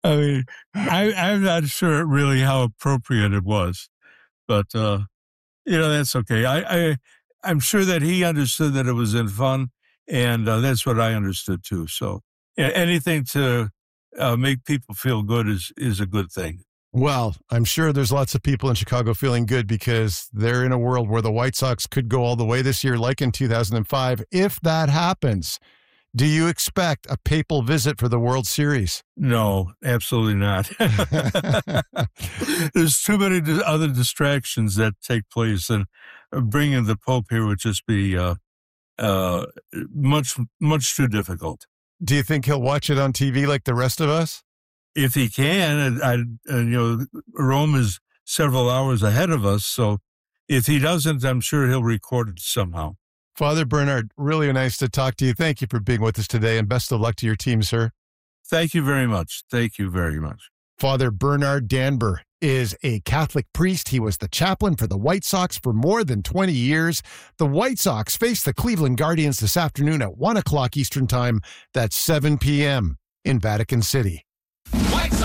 I mean, I'm not sure really how appropriate it was, but that's okay. I'm sure that he understood that it was in fun, and that's what I understood too. So anything to make people feel good is a good thing. Well, I'm sure there's lots of people in Chicago feeling good because they're in a world where the White Sox could go all the way this year, like in 2005. If that happens, do you expect a papal visit for the World Series? No, absolutely not. There's too many other distractions that take place, and bringing the Pope here would just be much, much too difficult. Do you think he'll watch it on TV like the rest of us? If he can, Rome is several hours ahead of us, so if he doesn't, I'm sure he'll record it somehow. Father Bernard, really nice to talk to you. Thank you for being with us today, and best of luck to your team, sir. Thank you very much. Thank you very much. Father Bernard Danber is a Catholic priest. He was the chaplain for the White Sox for more than 20 years. The White Sox face the Cleveland Guardians this afternoon at 1 o'clock Eastern Time. That's 7 p.m. in Vatican City.